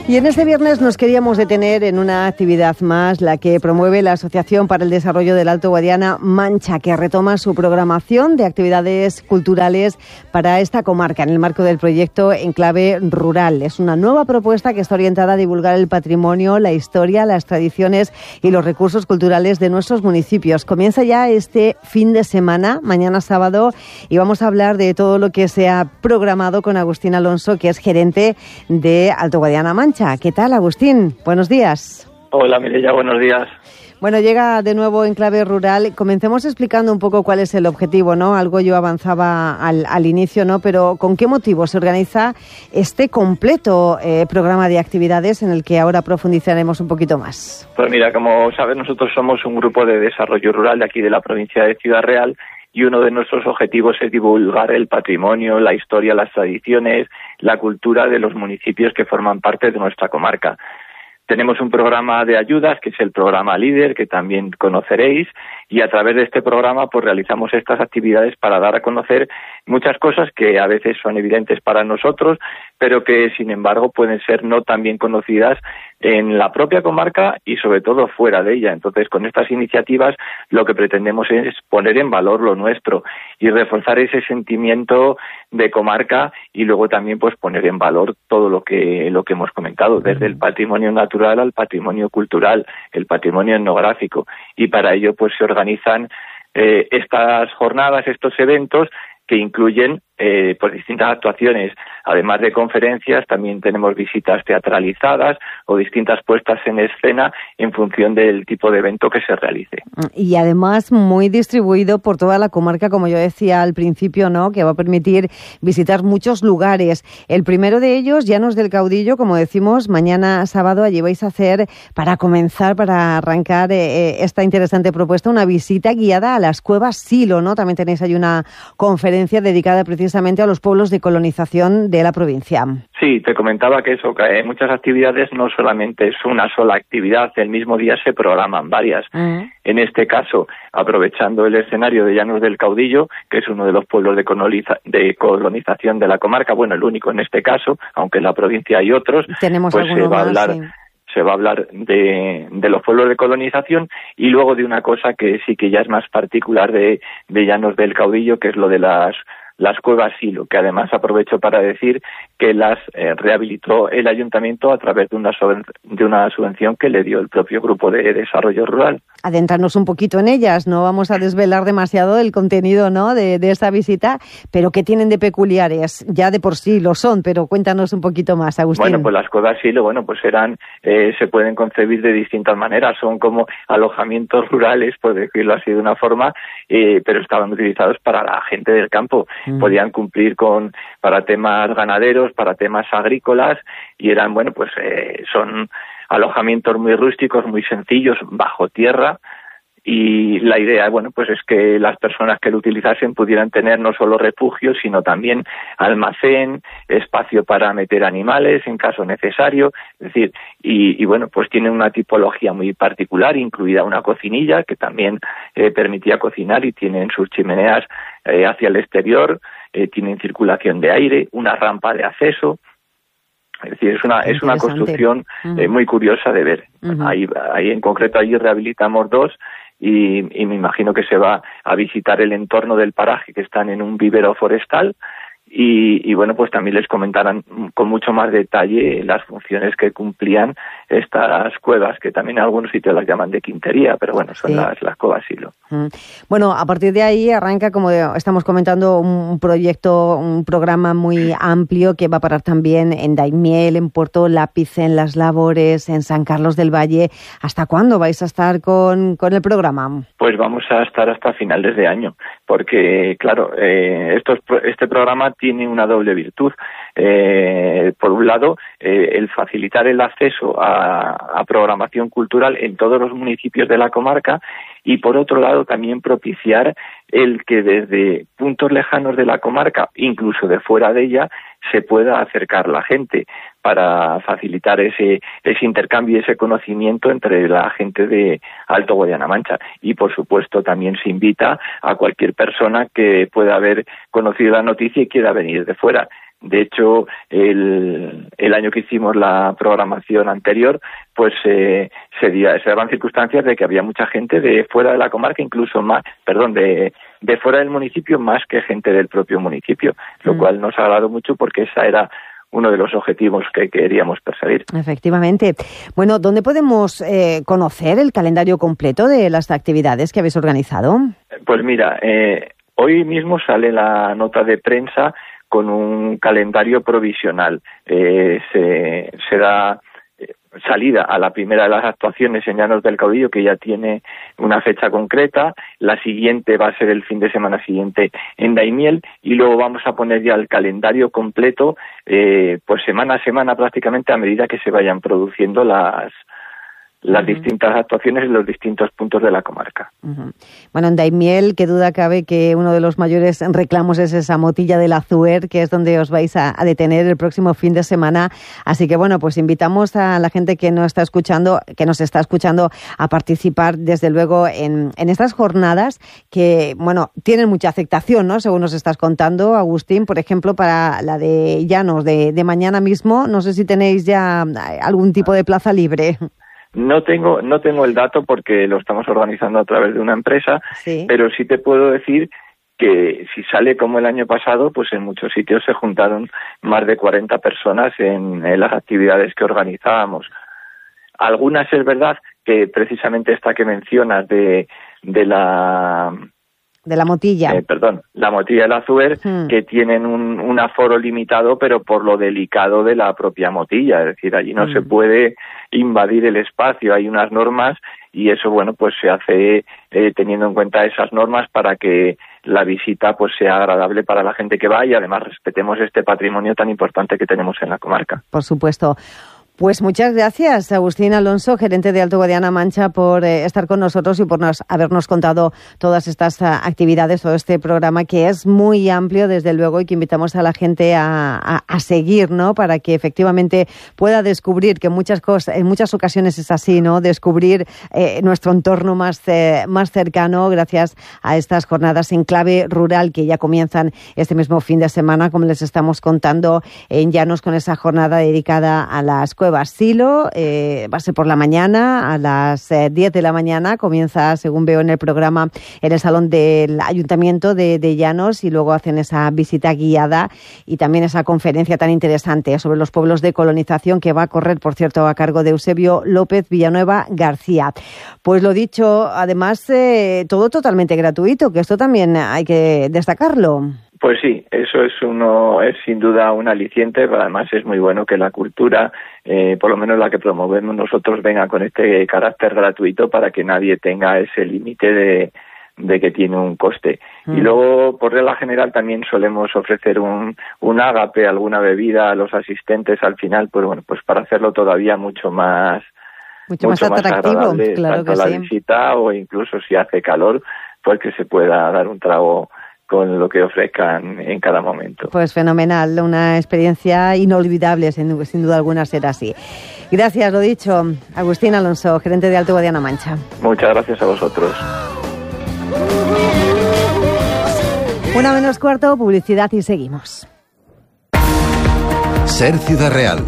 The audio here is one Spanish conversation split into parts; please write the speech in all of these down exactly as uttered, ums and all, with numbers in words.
Y en este viernes nos queríamos detener en una actividad más, la que promueve la Asociación para el Desarrollo del Alto Guadiana Mancha, que retoma su programación de actividades culturales para esta comarca en el marco del proyecto Enclave Rural. Es una nueva propuesta que está orientada a divulgar el patrimonio, la historia, las tradiciones y los recursos culturales de nuestros municipios. Comienza ya este fin de semana, mañana sábado, y vamos a hablar de todo lo que se ha programado con Agustín Alonso, que es gerente de Alto Guadiana Mancha. ¿Qué tal, Agustín? Buenos días. Hola, Mireia, buenos días. Bueno, llega de nuevo Enclave Rural. Comencemos explicando un poco cuál es el objetivo, ¿no? Algo yo avanzaba al, al inicio, ¿no? Pero ¿con qué motivo se organiza este completo eh, programa de actividades en el que ahora profundizaremos un poquito más? Pues mira, como sabes, nosotros somos un grupo de desarrollo rural de aquí de la provincia de Ciudad Real, y uno de nuestros objetivos es divulgar el patrimonio, la historia, las tradiciones, la cultura de los municipios que forman parte de nuestra comarca. Tenemos un programa de ayudas, que es el programa Líder, que también conoceréis, y a través de este programa pues realizamos estas actividades para dar a conocer muchas cosas que a veces son evidentes para nosotros, pero que sin embargo pueden ser no tan bien conocidas en la propia comarca y sobre todo fuera de ella. Entonces, con estas iniciativas lo que pretendemos es poner en valor lo nuestro y reforzar ese sentimiento de comarca, y luego también pues poner en valor todo lo que lo que hemos comentado, desde el patrimonio natural al patrimonio cultural, el patrimonio etnográfico, y para ello pues se organizan eh, estas jornadas, estos eventos que incluyen eh, pues distintas actuaciones. Además de conferencias, también tenemos visitas teatralizadas o distintas puestas en escena en función del tipo de evento que se realice. Y además muy distribuido por toda la comarca, como yo decía al principio, ¿no? Que va a permitir visitar muchos lugares. El primero de ellos, Llanos del Caudillo, como decimos, mañana sábado allí vais a hacer, para comenzar, para arrancar eh, esta interesante propuesta, una visita guiada a las cuevas Silo, ¿no? También tenéis ahí una conferencia dedicada precisamente a los pueblos de colonización de la provincia. Sí, te comentaba que eso, que hay muchas actividades, no solamente es una sola actividad, el mismo día se programan varias. Uh-huh. En este caso, aprovechando el escenario de Llanos del Caudillo, que es uno de los pueblos de, coloniza- de colonización de la comarca, bueno, el único en este caso, aunque en la provincia hay otros, Tenemos pues se va a hablar... Más, sí. Se va a hablar de, de los pueblos de colonización, y luego de una cosa que sí que ya es más particular de, de Llanos del Caudillo, que es lo de las las cuevas Silo, que además aprovecho para decir que las eh, rehabilitó el ayuntamiento a través de una, subven- de una subvención que le dio el propio Grupo de Desarrollo Rural. Adentrarnos un poquito en ellas, no vamos a desvelar demasiado el contenido, ¿no?, de, de esta visita, pero ¿qué tienen de peculiares? Ya de por sí lo son, pero cuéntanos un poquito más, Agustín. Bueno, pues las cuevas Silo, bueno, pues eran, eh, se pueden concebir de distintas maneras, son como alojamientos rurales, por decirlo así de una forma, eh, pero estaban utilizados para la gente del campo. Podían cumplir con para temas ganaderos, para temas agrícolas, y eran, bueno, pues eh, son alojamientos muy rústicos, muy sencillos, bajo tierra, y la idea, bueno, pues es que las personas que lo utilizasen pudieran tener no solo refugio, sino también almacén, espacio para meter animales en caso necesario, es decir, y, y bueno, pues tienen una tipología muy particular, incluida una cocinilla que también eh, permitía cocinar, y tienen sus chimeneas eh, hacia el exterior, eh, tienen circulación de aire, una rampa de acceso. Es decir, es una es una construcción uh-huh. eh, muy curiosa de ver. Uh-huh. Ahí, ahí en concreto allí rehabilitamos dos, y, y me imagino que se va a visitar el entorno del paraje, que están en un vivero forestal, y, y bueno, pues también les comentarán con mucho más detalle las funciones que cumplían estas cuevas, que también en algunos sitios las llaman de quintería, pero bueno, son sí. las, las cuevas Silo. Mm. Bueno, a partir de ahí arranca, como estamos comentando, un proyecto, un programa muy amplio que va a parar también en Daimiel, en Puerto Lápiz, en Las Labores, en San Carlos del Valle. ¿Hasta cuándo vais a estar con, con el programa? Pues vamos a estar hasta finales de año, porque claro, eh, estos, este programa tiene una doble virtud. Eh, por un lado, eh, el facilitar el acceso a, a programación cultural en todos los municipios de la comarca, y por otro lado también propiciar el que desde puntos lejanos de la comarca, incluso de fuera de ella, se pueda acercar la gente para facilitar ese ese intercambio y ese conocimiento entre la gente de Alto Guadiana Mancha. Y por supuesto también se invita a cualquier persona que pueda haber conocido la noticia y quiera venir de fuera. De hecho, el, el año que hicimos la programación anterior, pues eh, se, se daban circunstancias de que había mucha gente de fuera de la comarca, incluso más, perdón, de, de fuera del municipio, más que gente del propio municipio, lo mm. cual nos agradó mucho porque esa era uno de los objetivos que queríamos perseguir. Efectivamente. Bueno, ¿dónde podemos eh, conocer el calendario completo de las actividades que habéis organizado? Pues mira, eh, hoy mismo sale la nota de prensa con un calendario provisional. Eh, se, se da salida a la primera de las actuaciones en Llanos del Caudillo, que ya tiene una fecha concreta. La siguiente va a ser el fin de semana siguiente en Daimiel, y luego vamos a poner ya el calendario completo, eh, pues semana a semana prácticamente, a medida que se vayan produciendo las las uh-huh. distintas actuaciones en los distintos puntos de la comarca. Uh-huh. Bueno, en Daimiel, qué duda cabe que uno de los mayores reclamos es esa motilla del Azuer, que es donde os vais a, a detener el próximo fin de semana. Así que, bueno, pues invitamos a la gente que nos está escuchando, que nos está escuchando a participar, desde luego, en, en estas jornadas que, bueno, tienen mucha aceptación, ¿no? Según nos estás contando, Agustín, por ejemplo, para la de Llanos de, de mañana mismo, no sé si tenéis ya algún tipo de plaza libre. No tengo no tengo el dato porque lo estamos organizando a través de una empresa, sí. Pero sí te puedo decir que si sale como el año pasado, pues en muchos sitios se juntaron más de cuarenta personas en, en las actividades que organizábamos. Algunas es verdad que precisamente esta que mencionas de, de la... De la motilla. Eh, perdón, la motilla del Azuer, hmm. que tienen un, un aforo limitado, pero por lo delicado de la propia motilla. Es decir, allí no hmm. se puede invadir el espacio, hay unas normas y eso, bueno, pues se hace eh, teniendo en cuenta esas normas para que la visita pues sea agradable para la gente que va y además respetemos este patrimonio tan importante que tenemos en la comarca. Por supuesto. Pues muchas gracias, Agustín Alonso, gerente de Alto Guadiana Mancha, por eh, estar con nosotros y por nos, habernos contado todas estas uh, actividades, todo este programa que es muy amplio, desde luego, y que invitamos a la gente a, a, a seguir, ¿no? Para que efectivamente pueda descubrir, que muchas cosas, en muchas ocasiones es así, ¿no? Descubrir eh, nuestro entorno más, eh, más cercano gracias a estas jornadas en clave rural que ya comienzan este mismo fin de semana, como les estamos contando en Llanos, con esa jornada dedicada a las cuevas Silo. Eh, va a ser por la mañana, a las eh, diez de la mañana, comienza, según veo en el programa, en el salón del Ayuntamiento de, de Llanos, y luego hacen esa visita guiada y también esa conferencia tan interesante sobre los pueblos de colonización, que va a correr, por cierto, a cargo de Eusebio López Villanueva García. Pues lo dicho, además, eh, todo totalmente gratuito, que esto también hay que destacarlo. Pues sí, eso es uno es sin duda un aliciente, pero además es muy bueno que la cultura, eh, por lo menos la que promovemos nosotros, venga con este carácter gratuito para que nadie tenga ese límite de, de que tiene un coste. Mm. Y luego, por regla general, también solemos ofrecer un, un ágape, alguna bebida a los asistentes al final, pues bueno, pues para hacerlo todavía mucho más mucho, mucho más atractivo, más agradable, claro tanto que la sí. visita o incluso si hace calor, pues que se pueda dar un trago con lo que ofrezcan en cada momento. Pues fenomenal, una experiencia inolvidable, sin, sin duda alguna será así. Gracias, lo dicho, Agustín Alonso, gerente de Alto Guadiana Mancha. Muchas gracias a vosotros. Una menos cuarto, publicidad y seguimos. Ser Ciudad Real.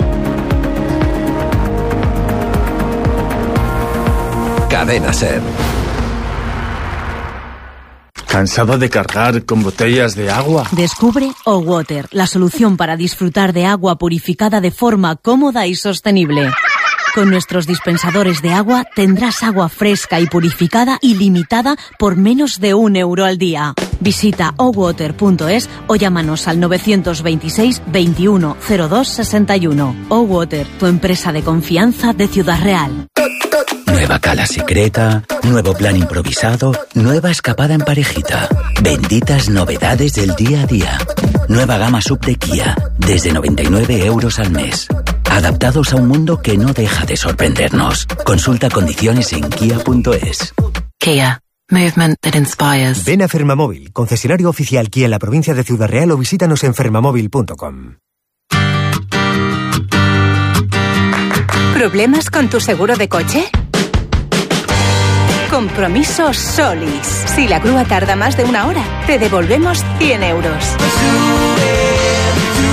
Cadena Ser. ¿Cansado de cargar con botellas de agua? Descubre O-Water, la solución para disfrutar de agua purificada de forma cómoda y sostenible. Con nuestros dispensadores de agua tendrás agua fresca y purificada ilimitada por menos de un euro al día. Visita o water punto es o llámanos al novecientos veintiséis veintiuno cero dos sesenta y uno. O-Water, tu empresa de confianza de Ciudad Real. Nueva cala secreta, nuevo plan improvisado, nueva escapada en parejita. Benditas novedades del día a día. Nueva gama sub de Kia, desde noventa y nueve euros al mes. Adaptados a un mundo que no deja de sorprendernos. Consulta condiciones en kia punto es. Kia. Movement that inspires. Ven a Fermamóvil, concesionario oficial Kia en la provincia de Ciudad Real, o visítanos en fermamóvil punto com. ¿Problemas con tu seguro de coche? Compromiso Solis. Si la grúa tarda más de una hora, te devolvemos cien euros.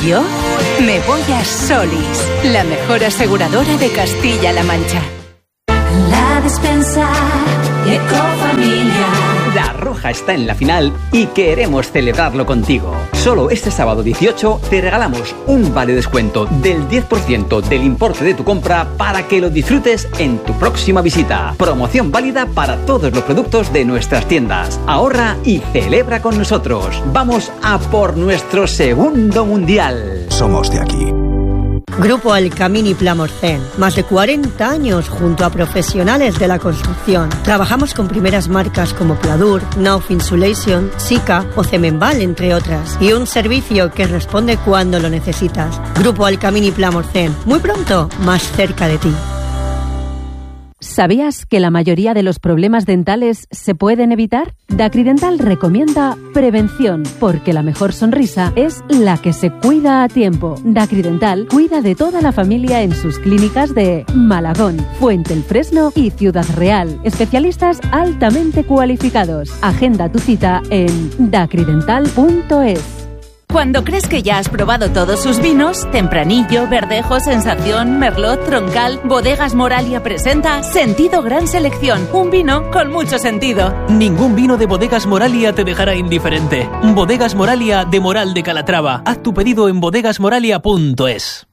Yo me voy a Solís, la mejor aseguradora de Castilla-La Mancha. La Despensa Ecofamilia. La Roja está en la final y queremos celebrarlo contigo. Solo este sábado dieciocho te regalamos un vale descuento del diez por ciento del importe de tu compra para que lo disfrutes en tu próxima visita. Promoción válida para todos los productos de nuestras tiendas. Ahorra y celebra con nosotros. Vamos a por nuestro segundo mundial. Somos de aquí. Grupo Alcamini Plamorcén, más de cuarenta años junto a profesionales de la construcción. Trabajamos con primeras marcas como Pladur, Nauf Insulation, Sika o Cemenval, entre otras. Y un servicio que responde cuando lo necesitas. Grupo Alcamini Plamorcén, muy pronto, más cerca de ti. ¿Sabías que la mayoría de los problemas dentales se pueden evitar? Dacridental recomienda prevención, porque la mejor sonrisa es la que se cuida a tiempo. Dacridental cuida de toda la familia en sus clínicas de Malagón, Fuente el Fresno y Ciudad Real. Especialistas altamente cualificados. Agenda tu cita en dacridental punto es. Cuando crees que ya has probado todos sus vinos, Tempranillo, Verdejo, Sensación, Merlot, Troncal, Bodegas Moralia presenta Sentido Gran Selección, un vino con mucho sentido. Ningún vino de Bodegas Moralia te dejará indiferente. Bodegas Moralia de Moral de Calatrava. Haz tu pedido en bodegas moralia punto es.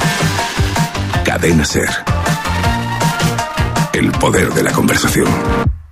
Cadena SER. El poder de la conversación.